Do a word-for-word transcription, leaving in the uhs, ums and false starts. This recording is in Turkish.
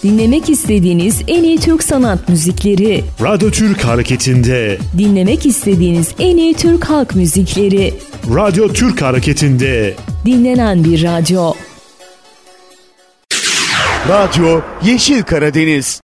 Dinlemek istediğiniz en iyi Türk sanat müzikleri. Radyo Türk Hareketi'nde. Dinlemek istediğiniz en iyi Türk halk müzikleri. Radyo Türk Hareketi'nde. Dinlenen bir radyo. Radyo Yeşil Karadeniz.